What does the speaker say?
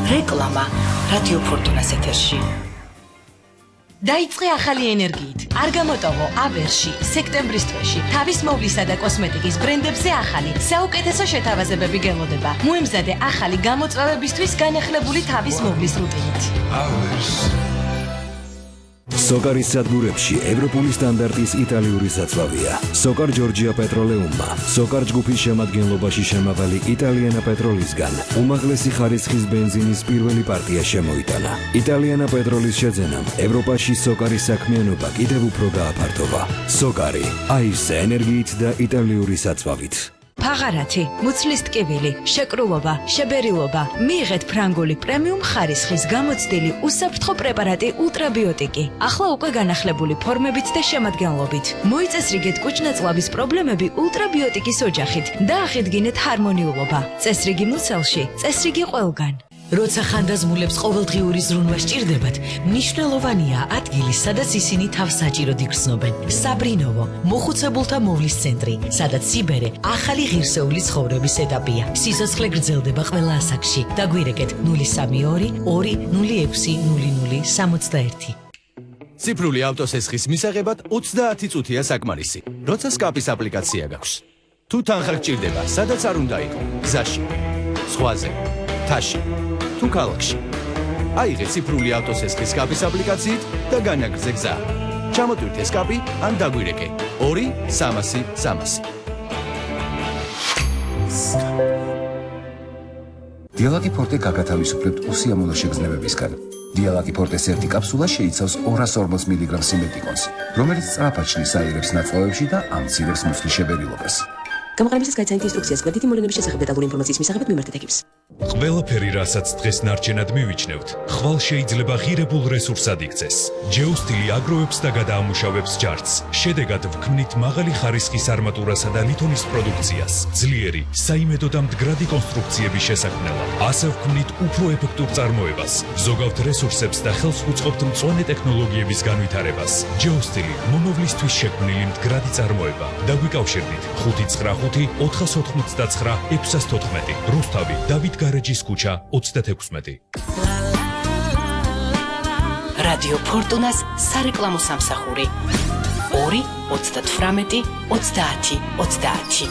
რეკლამა რადიო ფორტუნას ეთერში. დაიწყე ახალი ენერგიით. არ გამოტოვო აბერში, სექტემბრის თვეში თავის მოვლისა და კოსმეტიკის ბრენდებზე ახალი, საუკეთესო შეთავაზებები გელოდება. მოემზადე ახალი გამოწვევებისთვის განახლებული თავის მოვლის რუტინით. სოკარის სადგურებში ევროპული სტანდარტის იტალიური საწვავია. სოკარ ჯორჯია პეტროლეუმმა, სოკარ ჯგუფის შემადგენლობაში შემავალი იტალიანა პეტროლისგან უმაღლესი ხარისხის ბენზინის პირველი პარტია შემოიტანა. იტალიანა პეტროლის შეძენამ ევროპაში სოკარის საქმიანობა კიდევ უფრო გააფართოვა. სოკარი, აირზე ენერგიით და იტალიური საწვავით. ფაღარათი, მუცლის ტკივილი, შეკრულობა, შებერილობა. მიიღეთ ფრანგული პრემიუმ ხარისხის გამოცდილი უსაფრთხო პრეპარატი ultrabiotic. ახლა უკვე განახლებული ფორმებით და შემადგენლობით. მოიწესრიგეთ კუჭნაწლავის პრობლემები ultrabiotic-ის ოჯახით და აღედგინეთ ჰარმონიულობა. წესრიგი მუცელში, წესრიგი ყველგან. როცა ხანდაზმულებს ყოველდღიური ზრუნვა სჭირდებათ, მნიშვნელოვანია ადგილი, სადაც ისინი თავს საჭიროდ იგრძნობენ. საბრინოვო, მოხუცებულთა მოვლის центრი, სადაც სიბერე ახალი ღირსეული ცხოვრების ეტაპია. სიცოცხლე გრძელდება ყველა ასაკში. დაგვირეკეთ 032 206 0061. ციფრული ავტოსესხის მისაღებად 30 წუთია საკმარისი. როცა სკაპის აპლიკაცია გაქვს. თუ თანხა გჭირდება, სადაც არ უნდა იყო, გზაში, ზღვაზე, თაში. თუ ქალაქში. აიღე ციფრული ავტოსესხის სკაპის აპლიკაციით და განაგრძე გზა. ჩამოტვირთე სკაპი ან დაგვირეკე 2-300-300. დიალაგი ფორტე გაგათავისუფლებთ უსიამოვნო შეგრძნებებისგან. დიალაგი ფორტეს ერთი კაფსულა შეიცავს 240 მგ სიმეტიკონს, რომელიც სწრაფად შლის აირებს ნაწლავებში და ამცირებს მუცლის შებერილობას. გამოყენებისას გაიცანით ინსტრუქციას გვერდითი მოვლენების შესახებ დეტალური ინფორმაციის მისაღებად მიმართეთ ეკიპს. ყველაფერი, რასაც დღეს ნარჩენად მივიჩნევთ, ხვალ შეიძლება ღირებულ რესურსად იქცეს. ჯეოსტილი აგროვებს და გადაამუშავებს ჯარცს. შედეგად ვქმნით მაღალი ხარისხის არმატურასა და ლითონის პროდუქციას, ძლიერი, საიმედო და მდგრადი კონსტრუქციების შესაქმნელად. ასე ვქმნით უფრო ეფექტურ წარმოებას, ზოგავთ რესურსებს და ხელს უწყობთ მწვანე ტექნოლოგიების განვითარებას. ჯეოსტილი მომავლისთვის შექმნილი მდგრადი წარმოება. დაგვიკავშირდით 595-499-614. რუსთავი, დავით გარეჯის ქუჩა 36. რადიო ფორტუნას სარეკლამო სამსახური 2 38 30 30.